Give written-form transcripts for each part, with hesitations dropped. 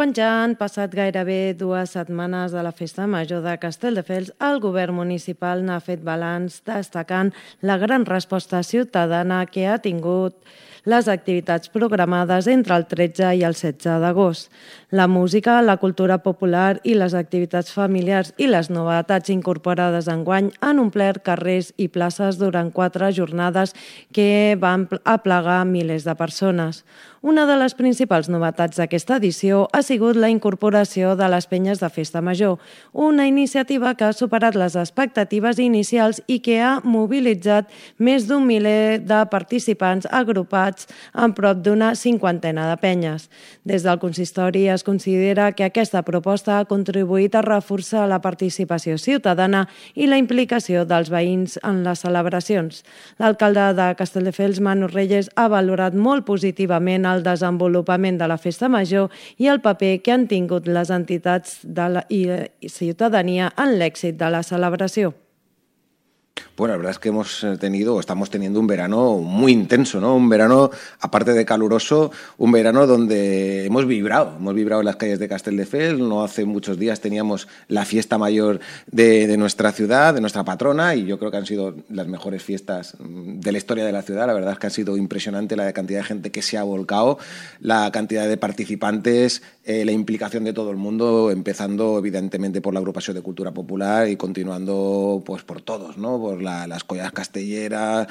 Quan ja han passat gairebé 2 setmanes de la Festa Major de Castelldefels, el govern municipal n'ha fet balanç destacant la gran resposta ciutadana que ha tingut les activitats programades entre el 13 i el 16 d'agost. La música, la cultura popular i les activitats familiars i les novetats incorporades enguany han omplert carrers i places durant 4 jornades que van aplegar milers de persones. Una de les principals novetats d'aquesta edició ha sigut la incorporació de les penyes de Festa Major, una iniciativa que ha superat les expectatives inicials i que ha mobilitzat més d'un miler de participants agrupats en prop d'una 50ena de penyes. Des del consistori es considera que aquesta proposta ha contribuït a reforçar la participació ciutadana i la implicació dels veïns en les celebracions. L'alcalde de Castelldefels, Manu Reyes, ha valorat molt positivament el desenvolupament de la Festa Major i el paper que han tingut les entitats i ciutadania en l'èxit de la celebració. Bueno, la verdad es que estamos teniendo un verano muy intenso, ¿no? Un verano, aparte de caluroso, un verano donde hemos vibrado en las calles de Castelldefels. No hace muchos días teníamos la fiesta mayor de nuestra ciudad, de nuestra patrona, y yo creo que han sido las mejores fiestas de la historia de la ciudad. La verdad es que ha sido impresionante la cantidad de gente que se ha volcado, la cantidad de participantes, la implicación de todo el mundo, empezando evidentemente por la agrupación de cultura popular y continuando pues por todos, ¿no? Por las collas castelleras,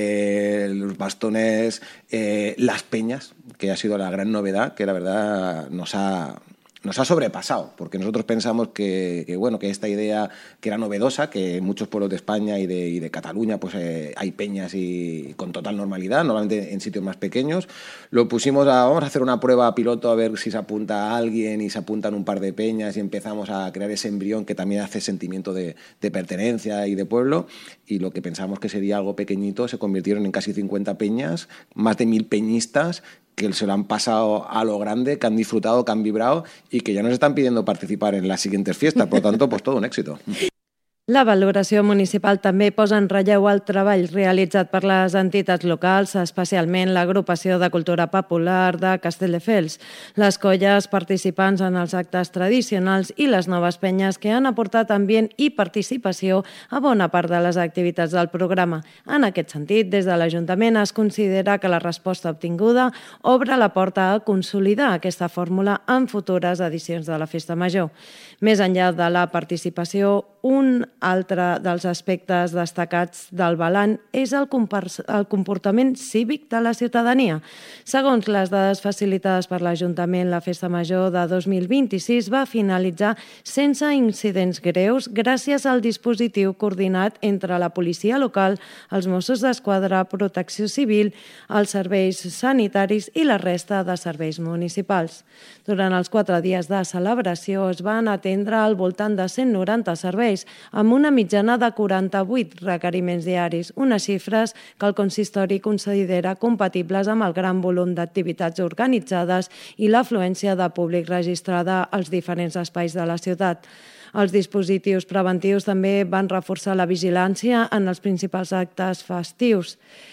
los bastones, las peñas, que ha sido la gran novedad, que la verdad nos ha sobrepasado, porque nosotros pensamos que esta idea que era novedosa, que en muchos pueblos de España y de Cataluña pues hay peñas y con total normalidad, normalmente en sitios más pequeños, lo pusimos vamos a hacer una prueba piloto a ver si se apunta a alguien y se apuntan un par de peñas y empezamos a crear ese embrión que también hace sentimiento de pertenencia y de pueblo, y lo que pensábamos que sería algo pequeñito se convirtieron en casi 50 peñas, más de 1000 peñistas que se lo han pasado a lo grande, que han disfrutado, que han vibrado y que ya nos están pidiendo participar en las siguientes fiestas. Por lo tanto, pues todo un éxito. La valoració municipal també posa en relleu el treball realitzat per les entitats locals, especialment l'agrupació de cultura popular de Castelldefels, les colles participants en els actes tradicionals i les noves penyes que han aportat ambient i participació a bona part de les activitats del programa. En aquest sentit, des de l'Ajuntament es considera que la resposta obtinguda obre la porta a consolidar aquesta fórmula en futures edicions de la Festa Major. Més enllà de la participació, un altre dels aspectes destacats del balanç és el comportament cívic de la ciutadania. Segons les dades facilitades per l'Ajuntament, la Festa Major de 2026 va finalitzar sense incidents greus gràcies al dispositiu coordinat entre la policia local, els Mossos d'Esquadra, Protecció Civil, els serveis sanitaris i la resta de serveis municipals. Durant els 4 dies de celebració es van atendre al voltant de 190 serveis, amb una mitjana de 48 requeriments diaris, unes xifres que el consistori considera compatibles amb el gran volum d'activitats organitzades i l'afluència de públic registrada als diferents espais de la ciutat. Els dispositius preventius també van reforçar la vigilància en els principals actes festius,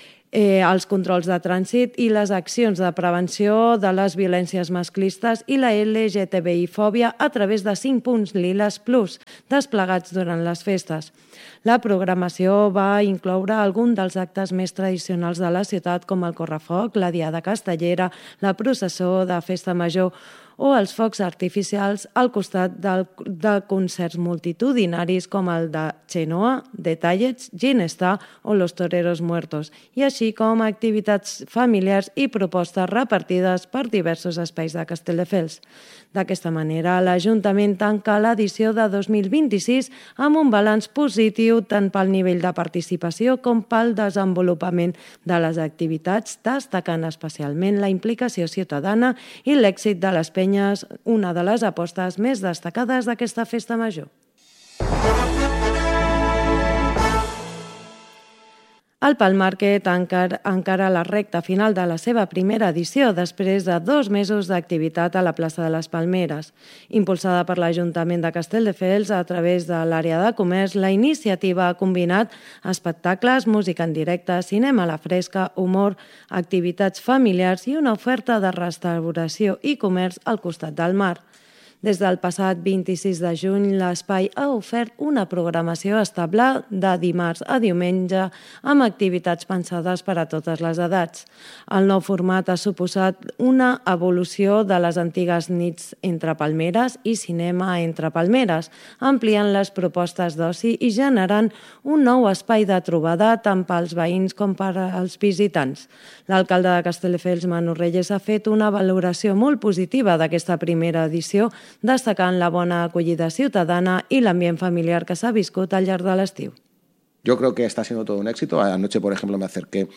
els controls de trànsit i les accions de prevenció de les violències masclistes i la LGTBI-fòbia a través de 5 punts liles plus desplegats durant les festes. La programació va incloure alguns dels actes més tradicionals de la ciutat, com el correfoc, la diada castellera, la processó de Festa Major o els focs artificials al costat de concerts multitudinaris com el de Chenoa, Detallets, Ginestar o Los Toreros Muertos, i així com activitats familiars i propostes repartides per diversos espais de Castelldefels. D'aquesta manera, l'Ajuntament tanca l'edició de 2026 amb un balanç positiu tant pel nivell de participació com pel desenvolupament de les activitats, destacant especialment la implicació ciutadana i l'èxit de les penyes, una de les apostes més destacades d'aquesta Festa Major. El Palm Market encara la recta final de la seva primera edició després de 2 mesos d'activitat a la plaça de les Palmeres. Impulsada per l'Ajuntament de Castelldefels a través de l'àrea de comerç, la iniciativa ha combinat espectacles, música en directe, cinema a la fresca, humor, activitats familiars i una oferta de restauració i comerç al costat del mar. Des del passat 26 de juny, l'espai ha ofert una programació estable de dimarts a diumenge amb activitats pensades per a totes les edats. El nou format ha suposat una evolució de les antigues nits entre palmeres i cinema entre palmeres, ampliant les propostes d'oci i generant un nou espai de trobada tant pels veïns com per als visitants. L'alcalde de Castelldefels, Manu Reyes, ha fet una valoració molt positiva d'aquesta primera edició, destacant la bona acollida ciutadana y el ambiente familiar que s'ha viscut al llarg de l'estiu. Yo creo que está siendo todo un éxito. Anoche, por ejemplo, me acerqué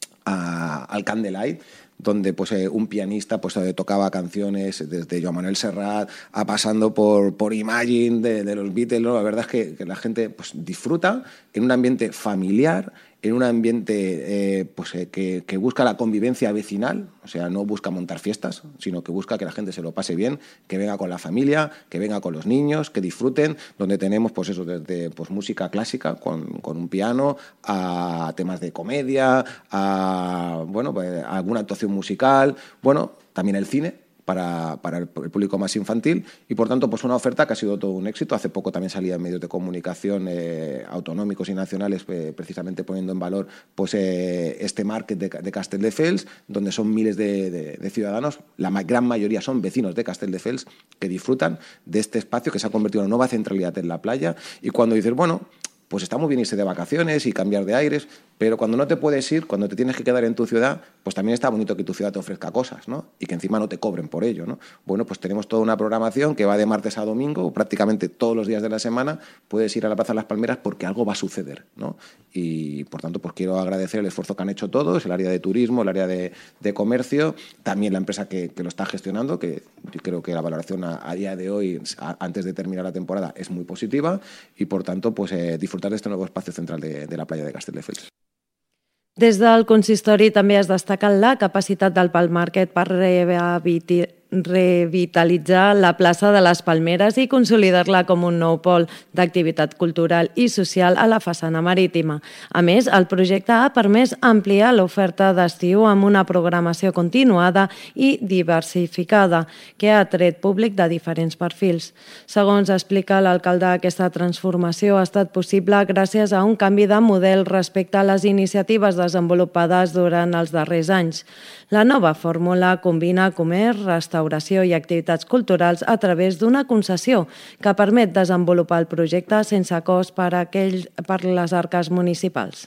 al Candlelight, donde pues, un pianista pues, tocaba canciones desde Joan Manuel Serrat a pasando por Imagine de los Beatles, ¿no? La verdad es que la gente pues, disfruta en un ambiente familiar, en un ambiente que busca la convivencia vecinal, o sea, no busca montar fiestas, sino que busca que la gente se lo pase bien, que venga con la familia, que venga con los niños, que disfruten, donde tenemos pues eso, desde pues, música clásica con un piano, a temas de comedia, a bueno, pues, alguna actuación musical, bueno, también el cine, para el público más infantil y, por tanto, pues una oferta que ha sido todo un éxito. Hace poco también salía en medios de comunicación autonómicos y nacionales precisamente poniendo en valor pues, este market de Castelldefels, donde son miles de ciudadanos, la gran mayoría son vecinos de Castelldefels que disfrutan de este espacio que se ha convertido en una nueva centralidad en la playa. Y cuando dices, bueno, pues está muy bien irse de vacaciones y cambiar de aires, pero cuando no te puedes ir, cuando te tienes que quedar en tu ciudad, pues también está bonito que tu ciudad te ofrezca cosas, ¿no? Y que encima no te cobren por ello, ¿no? Bueno, pues tenemos toda una programación que va de martes a domingo, prácticamente todos los días de la semana puedes ir a la Plaza de las Palmeras porque algo va a suceder, ¿no? Y, por tanto, pues quiero agradecer el esfuerzo que han hecho todos, el área de turismo, el área de comercio, también la empresa que lo está gestionando, que yo creo que la valoración a día de hoy, antes de terminar la temporada, es muy positiva y, por tanto, pues disfrutar de este nuevo espacio central de la playa de Castelldefels. Des del consistori també es destaca la capacitat del Palm Market per revitalitzar la plaça de les Palmeres i consolidar-la com un nou pol d'activitat cultural i social a la façana marítima. A més, el projecte ha permès ampliar l'oferta d'estiu amb una programació continuada i diversificada que ha atret públic de diferents perfils. Segons explica l'alcalde, aquesta transformació ha estat possible gràcies a un canvi de model respecte a les iniciatives desenvolupades durant els darrers anys. La nova fórmula combina comerç, restauració i activitats culturals a través d'una concessió que permet desenvolupar el projecte sense cost per les arques municipals.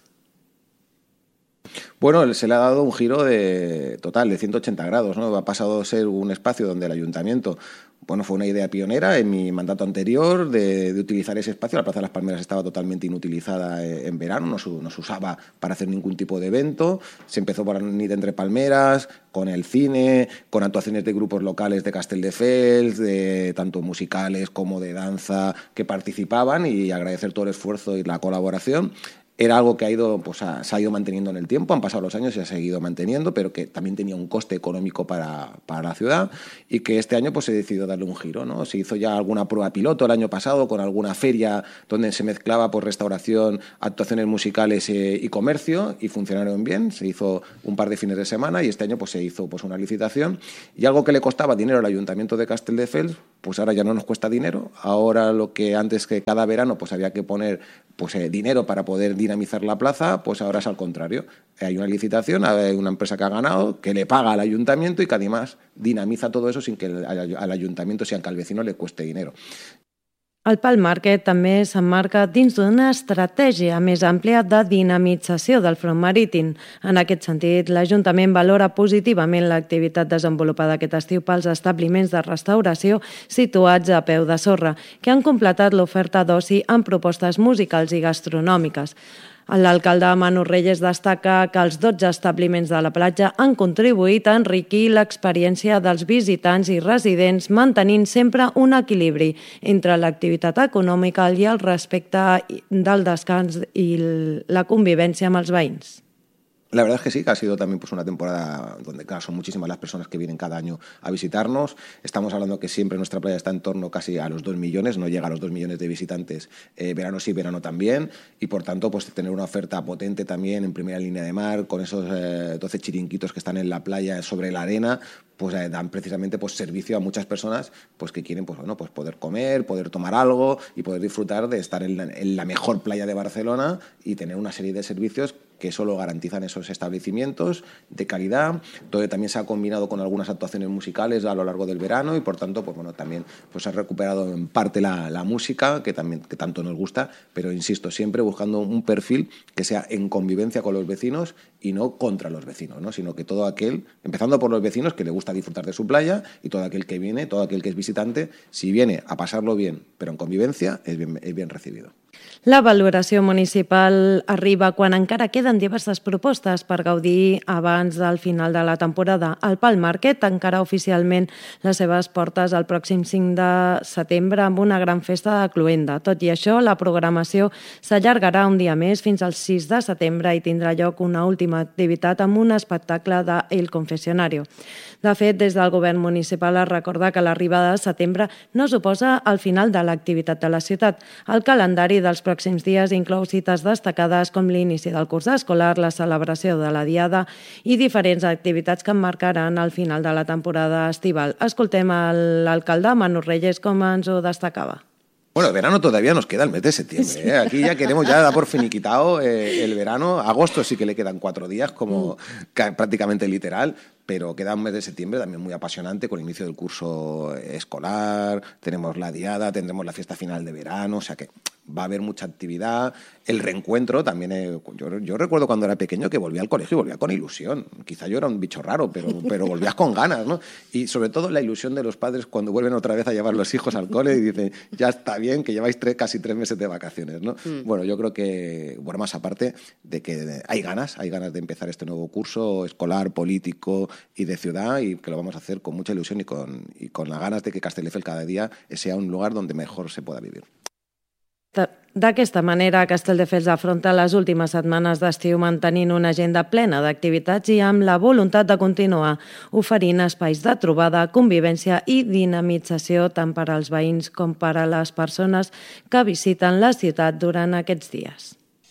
Bueno, se le ha dado un giro total de 180 grados, ¿no? Ha pasado a ser un espacio donde el ayuntamiento, bueno, fue una idea pionera en mi mandato anterior de utilizar ese espacio. La Plaza de las Palmeras estaba totalmente inutilizada en verano, no se usaba para hacer ningún tipo de evento. Se empezó por la Nit entre Palmeras, con el cine, con actuaciones de grupos locales de Castelldefels, de tanto musicales como de danza que participaban, y agradecer todo el esfuerzo y la colaboración. Era algo que se ha ido manteniendo en el tiempo, han pasado los años y se ha seguido manteniendo, pero que también tenía un coste económico para la ciudad, y que este año pues, se decidió darle un giro, ¿no? Se hizo ya alguna prueba piloto el año pasado con alguna feria donde se mezclaba por restauración, actuaciones musicales y comercio, y funcionaron bien. Se hizo un par de fines de semana y este año pues, se hizo pues, una licitación, y algo que le costaba dinero al Ayuntamiento de Castelldefels, pues ahora ya no nos cuesta dinero. Ahora lo que antes, que cada verano pues, había que poner pues, dinero para poder dinamizar la plaza, pues ahora es al contrario. Hay una licitación, hay una empresa que ha ganado, que le paga al ayuntamiento y que además dinamiza todo eso sin que al ayuntamiento, si que al vecino le cueste dinero. El Palm Market també s'emmarca dins d'una estratègia més àmplia de dinamització del front marítim. En aquest sentit, l'Ajuntament valora positivament l'activitat desenvolupada aquest estiu pels establiments de restauració situats a peu de sorra, que han completat l'oferta d'oci amb propostes musicals i gastronòmiques. L'alcalde Manu Reyes destaca que els 12 establiments de la platja han contribuït a enriquir l'experiència dels visitants i residents, mantenint sempre un equilibri entre l'activitat econòmica i el respecte del descans i la convivència amb els veïns. La verdad es que sí, que ha sido también pues una temporada donde, claro, son muchísimas las personas que vienen cada año a visitarnos. Estamos hablando que siempre nuestra playa está en torno casi a los 2 millones, no llega a los 2 millones de visitantes, verano sí, verano también, y por tanto pues tener una oferta potente también en primera línea de mar, con esos 12 chiringuitos que están en la playa sobre la arena, pues dan precisamente pues servicio a muchas personas pues que quieren pues bueno pues poder comer, poder tomar algo y poder disfrutar de estar en la mejor playa de Barcelona y tener una serie de servicios que solo garantizan esos establecimientos de calidad. Todo también se ha combinado con algunas actuaciones musicales a lo largo del verano y por tanto pues bueno también pues se ha recuperado en parte la música que tanto nos gusta, pero insisto, siempre buscando un perfil que sea en convivencia con los vecinos y no contra los vecinos, ¿no? Sino que todo aquel, empezando por los vecinos que le gusta disfrutar de su playa, y todo aquel que viene, todo aquel que es visitante, si viene a pasarlo bien, pero en convivencia, es bien recibido. La valoració municipal arriba quan encara queden diverses propostes per gaudir abans del final de la temporada. El Palm Market tancarà oficialment les seves portes el pròxim 5 de setembre amb una gran festa de cloenda. Tot i això, la programació s'allargarà un dia més fins al 6 de setembre i tindrà lloc una última activitat amb un espectacle de El Confessionario. De fet, des del govern municipal es recorda que l'arribada de setembre no suposa el final de l'activitat de la ciutat. El calendari dels pròxims dies inclou cites destacades com l'inici del curs escolar, la celebració de la Diada i diferents activitats que marcaran el final de la temporada estival. Escoltem l'alcalde Manu Reyes com ens ho destacava. Bueno, el verano todavía nos queda el mes de septiembre. ¿Eh? Aquí ya queremos, ya da por finiquitado el verano. Agosto sí que le quedan 4 días, como prácticamente literal, pero queda un mes de septiembre también muy apasionante con el inicio del curso escolar, tenemos la Diada, tendremos la fiesta final de verano, o sea que va a haber mucha actividad. El reencuentro también, yo recuerdo cuando era pequeño que volvía al colegio y volvía con ilusión. Quizá yo era un bicho raro, pero volvías con ganas, ¿no? Y sobre todo la ilusión de los padres cuando vuelven otra vez a llevar los hijos al cole y dicen, ya está bien, que lleváis casi 3 meses de vacaciones, ¿no? Bueno, yo creo que, bueno, más aparte de que hay ganas de empezar este nuevo curso escolar, político y de ciudad, y que lo vamos a hacer con mucha ilusión y con las ganas de que Castelldefels cada día sea un lugar donde mejor se pueda vivir. D'aquesta manera, Castelldefels afronta les últimes setmanes d'estiu mantenint una agenda plena d'activitats i amb la voluntat de continuar oferint espais de trobada, convivència i dinamització tant per als veïns com per a les persones que visiten la ciutat durant aquests dies.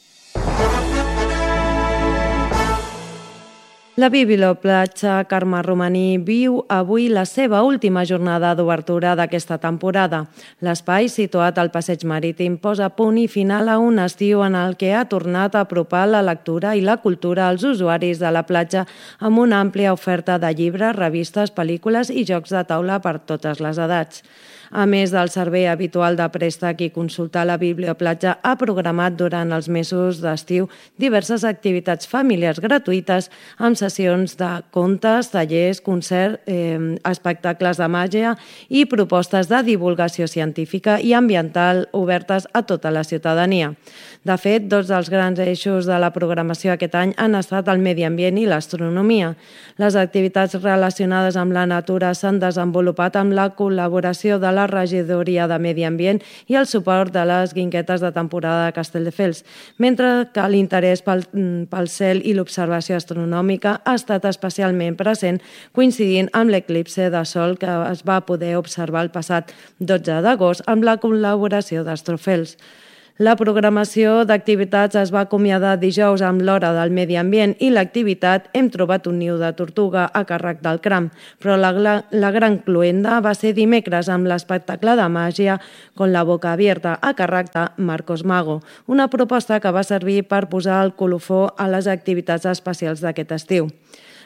La Biblioplatja Carme Romaní viu avui la seva última jornada d'obertura d'aquesta temporada. L'espai, situat al Passeig Marítim, posa punt i final a un estiu en el que ha tornat a apropar la lectura i la cultura als usuaris de la platja amb una àmplia oferta de llibres, revistes, pel·lícules i jocs de taula per totes les edats. A més del servei habitual de préstec i consultar la Biblioplatja, ha programat durant els mesos d'estiu diverses activitats familiars gratuïtes amb sessions de contes, tallers, concerts, espectacles de màgia i propostes de divulgació científica i ambiental obertes a tota la ciutadania. De fet, 2 dels grans eixos de la programació aquest any han estat el medi ambient i l'astronomia. Les activitats relacionades amb la natura s'han desenvolupat amb la col·laboració de la Regidoria de Medi Ambient i el suport de les guinguetes de temporada de Castelldefels, mentre que l'interès pel cel i l'observació astronòmica ha estat especialment present coincidint amb l'eclipse de sol que es va poder observar el passat 12 d'agost amb la col·laboració d'Astrofels. La programació d'activitats es va acomiadar dijous amb l'hora del medi ambient i l'activitat Hem trobat un niu de tortuga a càrrec del Cram, però la gran cloenda va ser dimecres amb l'espectacle de màgia Con la boca abierta a càrrec de Marcos Mago, una proposta que va servir per posar el colofó a les activitats especials d'aquest estiu.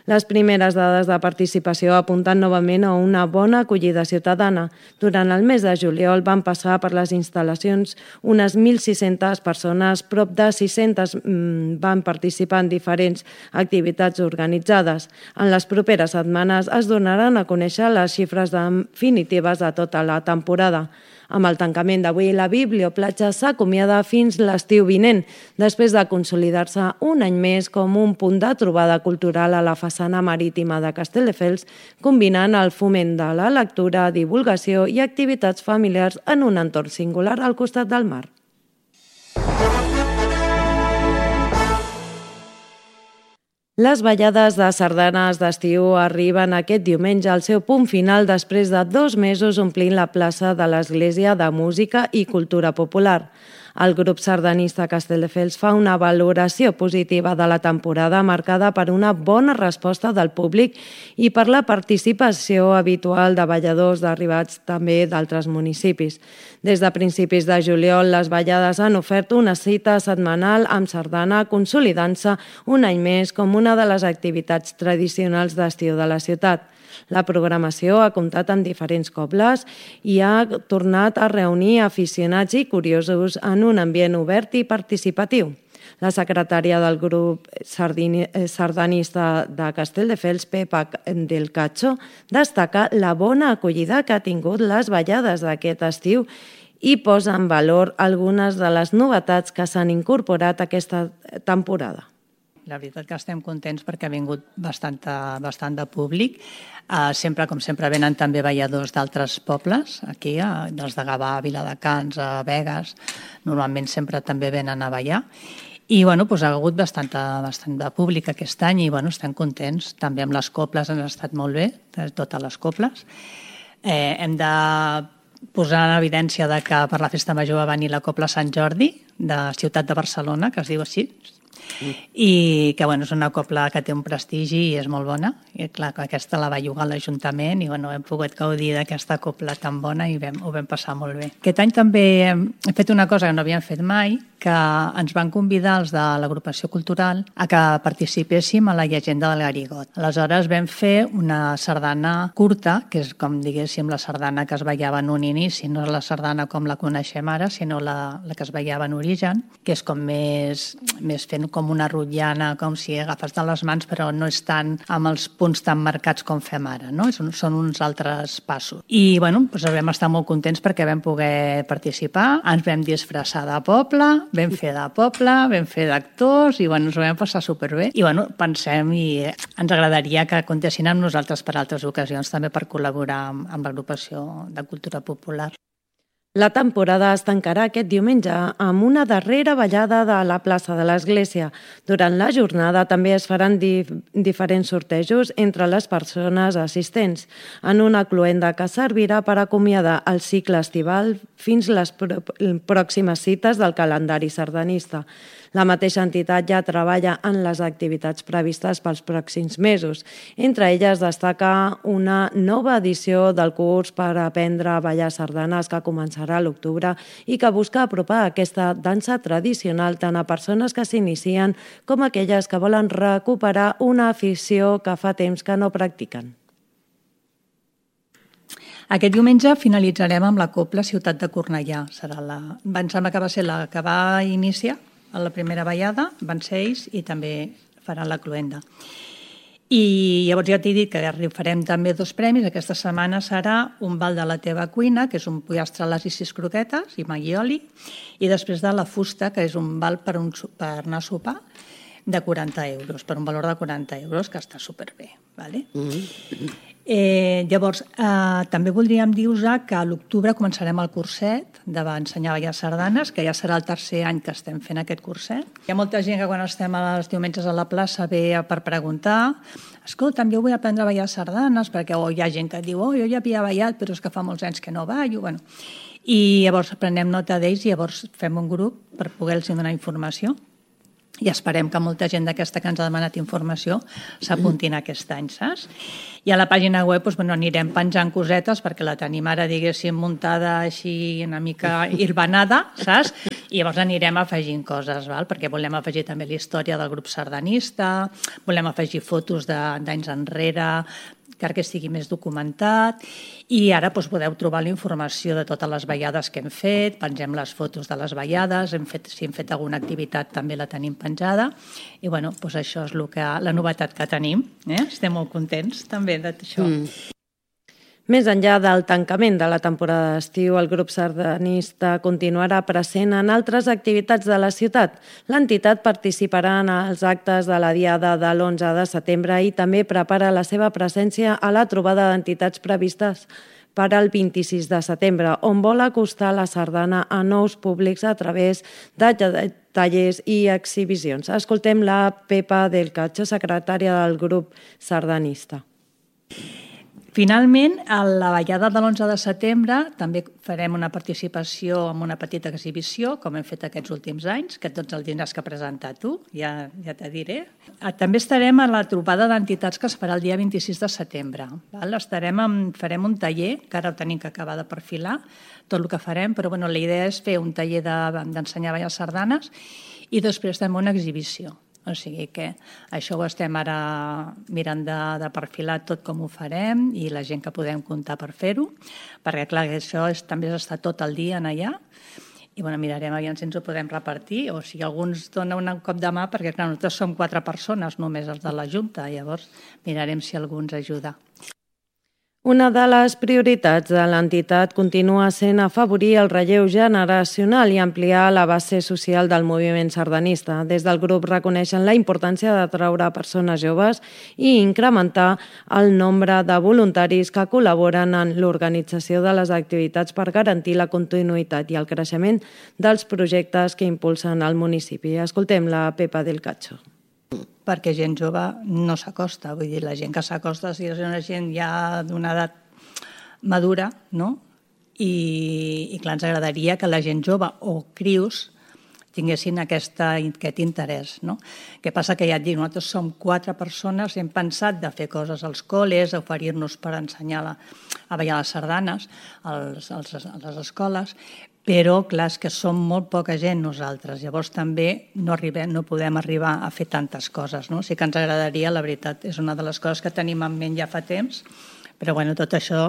Les primeres dades de participació apunten novament a una bona acollida ciutadana. Durant el mes de juliol van passar per les instal·lacions unes 1.600 persones, prop de 600 van participar en diferents activitats organitzades. En les properes setmanes es donaran a conèixer les xifres definitives de tota la temporada. Amb el tancament d'avui, la Biblioplatja s'acomiada fins l'estiu vinent, després de consolidar-se un any més com un punt de trobada cultural a la façana marítima de Castelldefels, combinant el foment de la lectura, divulgació i activitats familiars en un entorn singular al costat del mar. Les ballades de sardanes d'estiu arriben aquest diumenge al seu punt final després de 2 mesos omplint la plaça de l'Església de Música i Cultura Popular. El grup sardanista Castelldefels fa una valoració positiva de la temporada marcada per una bona resposta del públic i per la participació habitual de balladors arribats també d'altres municipis. Des de principis de juliol, les ballades han ofert una cita setmanal amb sardana, consolidant-se un any més com una de les activitats tradicionals d'estiu de la ciutat. La programació ha comptat amb diferents cobles i ha tornat a reunir aficionats i curiosos en un ambient obert i participatiu. La secretària del grup sardanista de Castelldefels, Pepa del Cacho, destaca la bona acollida que ha tingut les ballades d'aquest estiu i posa en valor algunes de les novetats que s'han incorporat aquesta temporada. La veritat que estem contents perquè ha vingut bastant de públic. Com sempre, venen també balladors d'altres pobles, aquí, dels de Gavà, Viladecans, a Begues. Normalment sempre també venen a ballar. I ha hagut bastant de públic aquest any i estem contents. També amb les coples han estat molt bé, totes les coples. Hem de posar en evidència que per la Festa Major va venir la Copla Sant Jordi, de Ciutat de Barcelona, que es diu així, i que és una copla que té un prestigi i és molt bona. I clar, aquesta la va llogar l'Ajuntament i hem pogut gaudir d'aquesta copla tan bona i ho vam passar molt bé. Aquest any també hem fet una cosa que no havíem fet mai, que ens van convidar els de l'agrupació cultural a que participéssim a la llegenda del Garigot. Aleshores vam fer una sardana curta, que és com diguéssim la sardana que es ballava en un inici, no és la sardana com la coneixem ara, sinó la que es ballava en origen, que és com més fent com una rotllana, com si agafes de les mans, però no és tant amb els punts tan marcats com fem ara, no? Són uns altres passos. I vam estar molt contents perquè vam poder participar, ens vam disfressar de poble, vam fer de poble, vam fer d'actors i ens ho vam passar superbé. I pensem i ens agradaria que comptessin amb nosaltres per altres ocasions, també per col·laborar amb l'agrupació de cultura popular. La temporada es tancarà aquest diumenge amb una darrera ballada de la plaça de l'Església. Durant la jornada també es faran diferents sortejos entre les persones assistents, en una cloenda que servirà per acomiadar el cicle estival fins les pròximes cites del calendari sardanista. La mateixa entitat ja treballa en les activitats previstes pels pròxims mesos. Entre elles destaca una nova edició del curs per aprendre a ballar sardanes que començarà a l'octubre i que busca apropar aquesta dansa tradicional tant a persones que s'inicien com a aquelles que volen recuperar una afició que fa temps que no practiquen. Aquest diumenge finalitzarem amb la copla Ciutat de Cornellà. Em sembla que va ser la que va iniciar a la primera ballada, van ser ells i també faran la cloenda. I llavors ja t'he dit que farem també 2 premis. Aquesta setmana serà un bal de la teva cuina, que és un pollastre a les i 6 croquetes i maggioli, i després de la fusta, que és un bal per anar a sopar de 40 euros, per un valor de 40 euros, que està superbé. Vale? Llavors, també voldríem dir-vos que a l'octubre començarem el curset d'ensenyar a ballar sardanes, que ja serà el 3è any que estem fent aquest curset. Hi ha molta gent que quan estem els diumenges a la plaça ve per preguntar: escolta'm, jo vull aprendre a ballar sardanes, perquè hi ha gent que diu: jo ja havia ballat, però és que fa molts anys que no ballo. I llavors prenem nota d'ells i llavors fem un grup per poder-los donar informació. i esperem que molta gent d'aquesta que ens ha demanat informació s'apuntin aquest any, saps? I a la pàgina web anirem penjant cosetes perquè la tenim ara, diguéssim, muntada així una mica irbanada, saps? I llavors anirem afegint coses, perquè volem afegir també la història del grup sardanista, volem afegir fotos d'anys enrere, que estigui més documentat, i ara podeu trobar la informació de totes les ballades que hem fet, pengem les fotos de les ballades, si hem fet alguna activitat també la tenim penjada, i això és la novetat que tenim. Estem molt contents també d'això. Més enllà del tancament de la temporada d'estiu, el grup sardanista continuarà present en altres activitats de la ciutat. L'entitat participarà en els actes de la Diada de l'11 de setembre i també prepara la seva presència a la trobada d'entitats previstes per al 26 de setembre, on vol acostar la sardana a nous públics a través de tallers i exhibicions. Escoltem la Pepa del Cacho, secretària del grup sardanista. Finalment, a la ballada de l'11 de setembre també farem una participació en una petita exhibició, com hem fet aquests últims anys, que tots els tindràs que presentar tu, ja te diré. També estarem a la trobada d'entitats que es farà el dia 26 de setembre. Farem un taller, que ara ho tenim que acabar de perfilar, tot el que farem, però la idea és fer un taller d'ensenyar a ballar sardanes i després també una exhibició. O sigui que això ho estem ara mirant de perfilar tot com ho farem i la gent que podem comptar per fer-ho, perquè clar, això també és estar tot el dia allà i mirarem aviam si ens ho podem repartir o si algú ens dona un cop de mà, perquè clar, nosaltres som 4 persones només els de la Junta, llavors mirarem si algú ens ajuda. Una de les prioritats de l'entitat continua sent afavorir el relleu generacional i ampliar la base social del moviment sardanista. Des del grup reconeixen la importància d'atraure persones joves i incrementar el nombre de voluntaris que col·laboren en l'organització de les activitats per garantir la continuïtat i el creixement dels projectes que impulsen el municipi. Escoltem la Pepa del Cacho. Perquè gent jove no s'acosta, vull dir, la gent que s'acosta és una gent ja d'una edat madura, no? I clar, ens agradaria que la gent jove o crios tinguessin aquest interès, no? Què passa? Que ja et dic, nosaltres som 4 persones, hem pensat de fer coses als col·les, oferir-nos per ensenyar a ballar les sardanes a les escoles, però clar, és que som molt poca gent nosaltres, llavors també no podem arribar a fer tantes coses, no? Sí que ens agradaria, la veritat, és una de les coses que tenim en ment ja fa temps, però tot això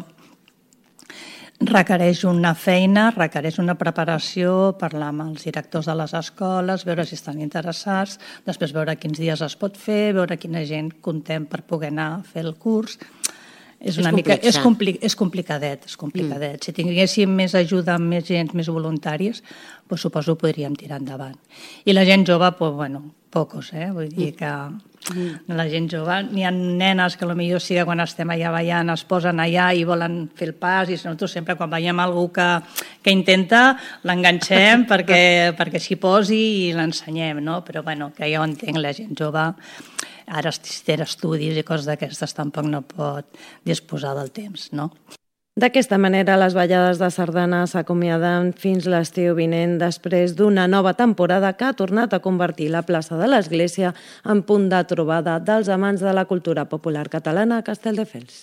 requereix una feina, requereix una preparació, parlar amb els directors de les escoles, veure si estan interessats, després veure quins dies es pot fer, veure quina gent contem per poder anar a fer el curs. És complicadet. Si tinguéssim més ajuda, més gent, més voluntaris, suposo que podríem tirar endavant. I la gent jove, pocos, vull dir que la gent jove, n'hi ha nenes que potser sí que quan estem allà ballant es posen allà i volen fer el pas, i nosaltres sempre quan veiem algú que intenta l'enganxem perquè s'hi posi i l'ensenyem, no? Però que ja ho entenc, la gent jove ara té estudis i coses d'aquestes tampoc no pot disposar del temps, no? D'aquesta manera, les ballades de sardana s'acomiaden fins l'estiu vinent després d'una nova temporada que ha tornat a convertir la plaça de l'Església en punt de trobada dels amants de la cultura popular catalana a Castelldefels.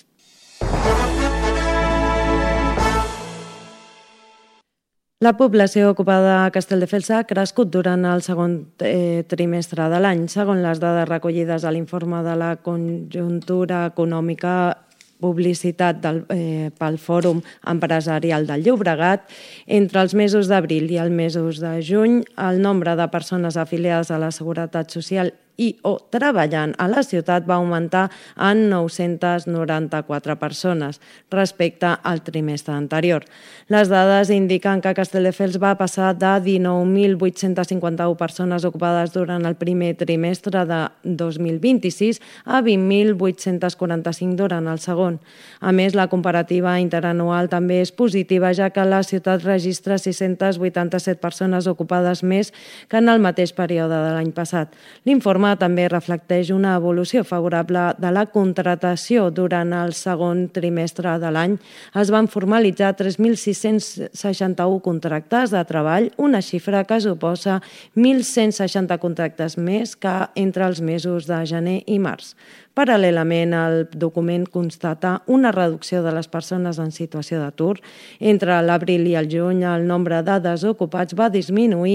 La població ocupada a Castelldefels ha crescut durant el segon trimestre de l'any. Segons les dades recollides a l'informe de la conjuntura econòmica publicitat pel Fòrum Empresarial del Llobregat, entre els mesos d'abril i els mesos de juny, el nombre de persones afiliades a la Seguretat Social i o treballant a la ciutat va augmentar en 994 persones respecte al trimestre anterior. Les dades indiquen que Castelldefels va passar de 19.851 persones ocupades durant el primer trimestre de 2026 a 20.845 durant el segon. A més, la comparativa interanual també és positiva, ja que la ciutat registra 687 persones ocupades més que en el mateix període de l'any passat. L'informe L'informe també reflecteix una evolució favorable de la contratació. Durant el segon trimestre de l'any es van formalitzar 3.661 contractes de treball, una xifra que suposa 1.160 contractes més que entre els mesos de gener i març. Paral·lelament, el document constata una reducció de les persones en situació d'atur. Entre l'abril i el juny, el nombre de desocupats va disminuir